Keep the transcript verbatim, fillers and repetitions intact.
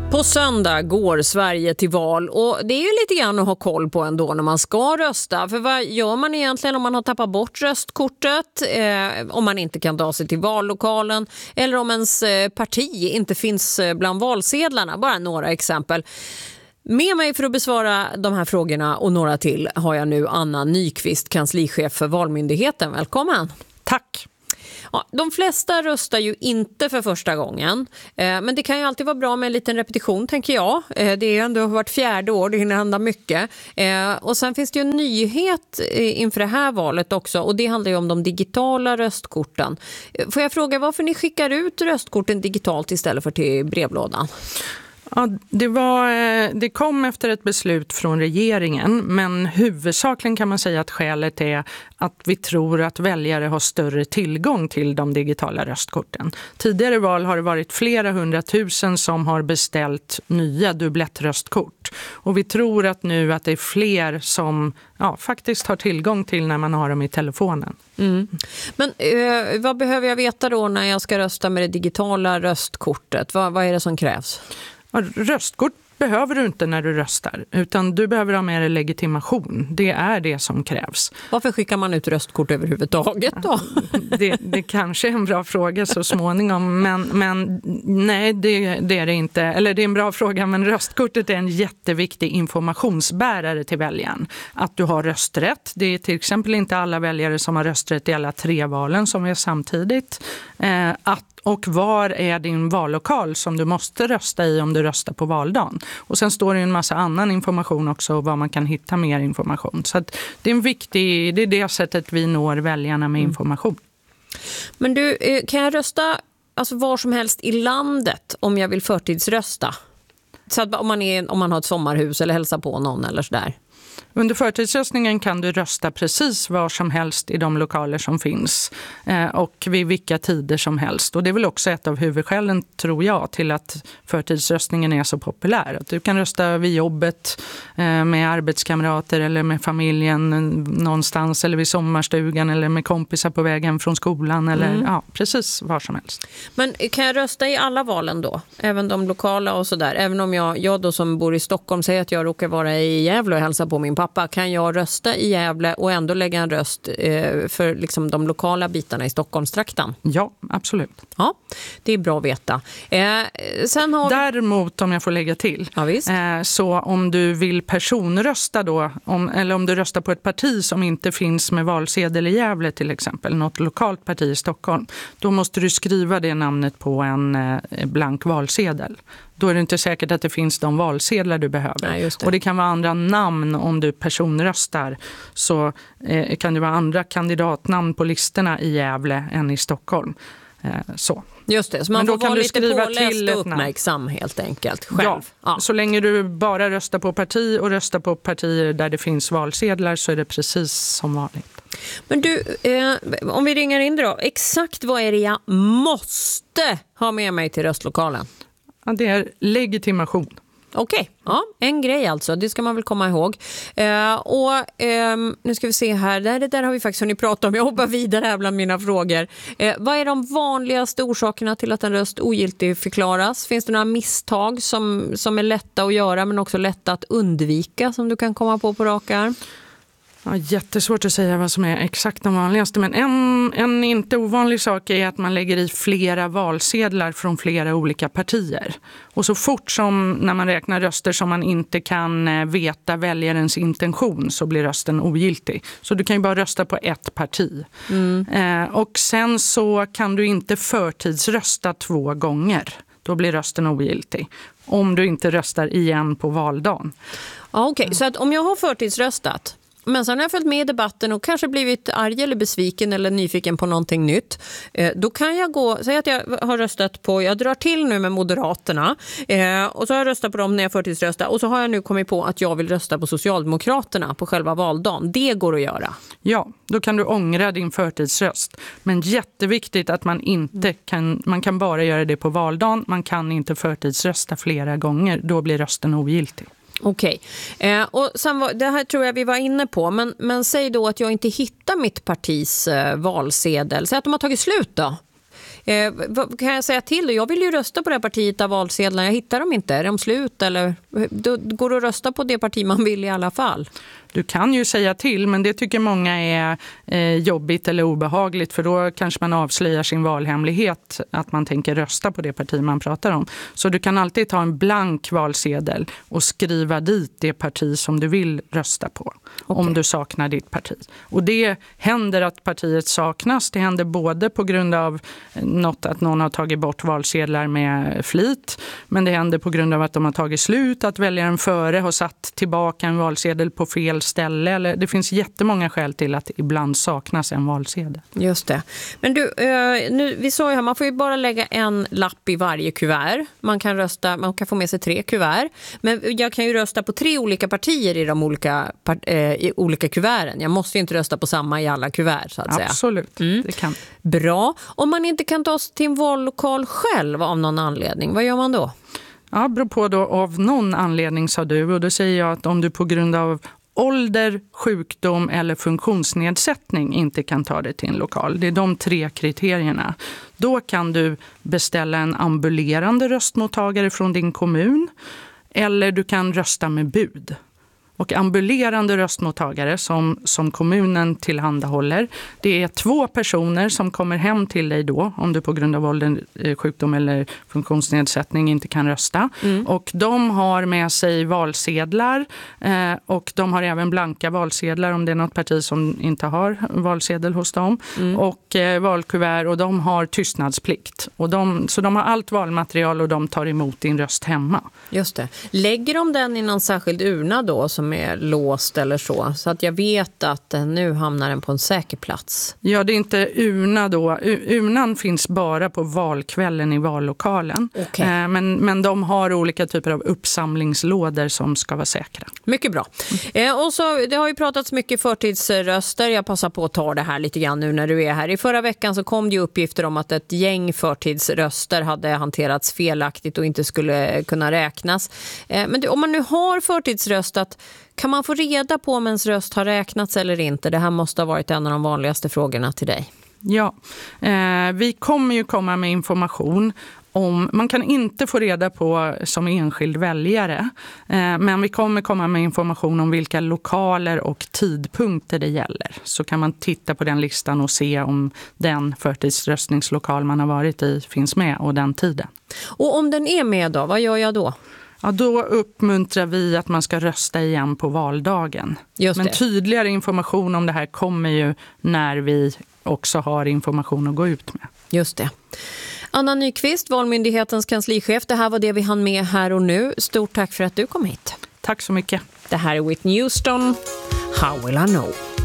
På söndag går Sverige till val och det är ju lite grann att ha koll på ändå när man ska rösta. För vad gör man egentligen om man har tappat bort röstkortet, eh, om man inte kan ta sig till vallokalen eller om ens eh, parti inte finns bland valsedlarna? Bara några exempel. Med mig för att besvara de här frågorna och några till har jag nu Anna Nyqvist, kanslichef för Valmyndigheten. Välkommen! Tack! Ja, de flesta röstar ju inte för första gången, eh, men det kan ju alltid vara bra med en liten repetition, tänker jag. Eh, det är ju ändå vart fjärde år, det hinner hända mycket. Eh, och sen finns det ju en nyhet eh, inför det här valet också, och det handlar ju om de digitala röstkorten. Eh, får jag fråga varför ni skickar ut röstkorten digitalt istället för till brevlådan? Ja, det, var, det kom efter ett beslut från regeringen, men huvudsakligen kan man säga att skälet är att vi tror att väljare har större tillgång till de digitala röstkorten. Tidigare val har det varit flera hundratusen som har beställt nya dubblettröstkort. Och vi tror att nu att det är fler som ja, faktiskt har tillgång till när man har dem i telefonen. Mm. Men eh, vad behöver jag veta då när jag ska rösta med det digitala röstkortet? Vad, vad är det som krävs? Röstkort behöver du inte när du röstar, utan du behöver ha med dig legitimation. Det är det som krävs. Varför skickar man ut röstkort överhuvudtaget då? Det, det kanske är en bra fråga så småningom, men, men nej, det, det är det inte. Eller det är en bra fråga, men röstkortet är en jätteviktig informationsbärare till väljaren. Att du har rösträtt. Det är till exempel inte alla väljare som har rösträtt i alla tre valen som är samtidigt. Eh, att Och var är din vallokal som du måste rösta i om du röstar på valdagen? Och sen står det en massa annan information också och var man kan hitta mer information. Så att det är en viktig, det är det sättet vi når väljarna med information. Men du, kan jag rösta alltså var som helst i landet om jag vill förtidsrösta? Så att om man, är, om man har ett sommarhus eller hälsar på någon eller sådär. Under förtidsröstningen kan du rösta precis var som helst i de lokaler som finns eh, och vid vilka tider som helst. Och det är väl också ett av huvudskälen, tror jag, till att förtidsröstningen är så populär. Att du kan rösta vid jobbet eh, med arbetskamrater eller med familjen någonstans eller vid sommarstugan eller med kompisar på vägen från skolan eller mm. ja, precis var som helst. Men kan jag rösta i alla valen då? Även de lokala och sådär? Även om jag, jag då som bor i Stockholm säger att jag råkar vara i Gävle och hälsa på min pappa, kan jag rösta i Gävle och ändå lägga en röst eh, för liksom de lokala bitarna i Stockholmstrakten? Ja, absolut. Ja, det är bra att veta. Eh, sen har vi... Däremot, om jag får lägga till, ja, visst. Eh, så om du vill personrösta då, om, eller om du röstar på ett parti som inte finns med valsedel i Gävle till exempel, något lokalt parti i Stockholm, då måste du skriva det namnet på en eh, blank valsedel. Då är det inte säkert att det finns de valsedlar du behöver. Nej, just det. Och det kan vara andra namn om du personröstar. Så eh, kan det vara andra kandidatnamn på listorna i Gävle än i Stockholm. Eh, så. Just det, så man Men då får kan vara du lite skriva påläst till och uppmärksam helt enkelt själv. Ja, ja, så länge du bara röstar på parti och röstar på partier där det finns valsedlar så är det precis som vanligt. Men du, eh, om vi ringer in då, exakt vad är det jag måste ha med mig till röstlokalen? Ja, det är legitimation. Okej, okay. Ja, en grej alltså, det ska man väl komma ihåg. Eh, och eh, nu ska vi se här, det där har vi faktiskt hunnit prata om, jag hoppar vidare här bland mina frågor. Eh, vad är de vanligaste orsakerna till att en röst ogiltig förklaras? Finns det några misstag som, som är lätta att göra men också lätta att undvika som du kan komma på på rak arm? Ja, jättesvårt att säga vad som är exakt de vanligaste, men en, en inte ovanlig sak är att man lägger i flera valsedlar från flera olika partier. Och så fort som när man räknar röster som man inte kan veta väljarens intention så blir rösten ogiltig. Så du kan ju bara rösta på ett parti. Mm. Eh, och sen så kan du inte förtidsrösta två gånger. Då blir rösten ogiltig. Om du inte röstar igen på valdagen. Ja, okej. Okay. Så att om jag har förtidsröstat men sen har jag följt med i debatten och kanske blivit arg eller besviken eller nyfiken på någonting nytt. Eh, då kan jag gå, säg att jag har röstat på, jag drar till nu med Moderaterna eh, och så har jag röstat på dem när jag förtidsröstar och så har jag nu kommit på att jag vill rösta på Socialdemokraterna på själva valdagen. Det går att göra. Ja, då kan du ångra din förtidsröst. Men jätteviktigt att man inte kan, man kan bara göra det på valdagen. Man kan inte förtidsrösta flera gånger, då blir rösten ogiltig. Okej, eh, och sen var, det här tror jag vi var inne på, men, men säg då att jag inte hittar mitt partis eh, valsedel. Säg att de har tagit slut då. Eh, vad kan jag säga till då? Jag vill ju rösta på det här partiet av valsedlarna. Jag hittar dem inte. Är de slut? Eller då går det att rösta på det parti man vill i alla fall? Du kan ju säga till, men det tycker många är eh, jobbigt eller obehagligt, för då kanske man avslöjar sin valhemlighet, att man tänker rösta på det parti man pratar om. Så du kan alltid ta en blank valsedel och skriva dit det parti som du vill rösta på, okay. om du saknar ditt parti. Och det händer att partiet saknas. Det händer både på grund av något att någon har tagit bort valsedlar med flit, men det händer på grund av att de har tagit slut, att väljaren före har satt tillbaka en valsedel på fel ställe. Eller det finns jättemånga skäl till att ibland saknas en valsedel. Just det. Men du, nu, vi sa ju här, man får ju bara lägga en lapp i varje kuvert. Man kan rösta, man kan få med sig tre kuvert. Men jag kan ju rösta på tre olika partier i de olika, i olika kuverten. Jag måste ju inte rösta på samma i alla kuvert, så att säga. Absolut, mm. det kan. Bra. Om man inte kan ta sig till en vallokal själv av någon anledning, vad gör man då? Ja, beror på då av någon anledning, sa du. Och då säger jag att om du på grund av ålder, sjukdom eller funktionsnedsättning inte kan ta dig till en lokal. Det är de tre kriterierna. Då kan du beställa en ambulerande röstmottagare från din kommun, eller du kan rösta med bud. Och ambulerande röstmottagare som, som kommunen tillhandahåller, det är två personer som kommer hem till dig då, om du på grund av ålder, sjukdom eller funktionsnedsättning inte kan rösta. Mm. Och de har med sig valsedlar eh, och de har även blanka valsedlar om det är något parti som inte har valsedel hos dem. Mm. Och eh, valkuvert, och de har tystnadsplikt. Och de, så de har allt valmaterial och de tar emot din röst hemma. Just det. Lägger de den i någon särskild urna då som är låst eller så, så att jag vet att nu hamnar den på en säker plats? Ja, det är inte urna då. Urnan finns bara på valkvällen i vallokalen. Okay. Men, men de har olika typer av uppsamlingslådor som ska vara säkra. Mycket bra. Mm. Eh, och så, det har ju pratats mycket förtidsröster. Jag passar på att ta det här lite grann nu när du är här. I förra veckan så kom det ju uppgifter om att ett gäng förtidsröster hade hanterats felaktigt och inte skulle kunna räknas. Eh, men det, om man nu har förtidsröstat, kan man få reda på om ens röst har räknats eller inte? Det här måste ha varit en av de vanligaste frågorna till dig. Ja, eh, vi kommer ju komma med information om, man kan inte få reda på som enskild väljare, eh, men vi kommer komma med information om vilka lokaler och tidpunkter det gäller. Så kan man titta på den listan och se om den förtidsröstningslokal man har varit i finns med och den tiden. Och om den är med då, vad gör jag då? Ja, då uppmuntrar vi att man ska rösta igen på valdagen. Just Men det. tydligare information om det här kommer ju när vi också har information att gå ut med. Just det. Anna Nyqvist, Valmyndighetens kanslichef. Det här var det vi hann med här och nu. Stort tack för att du kom hit. Tack så mycket. Det här är Whitney Houston. How will I know?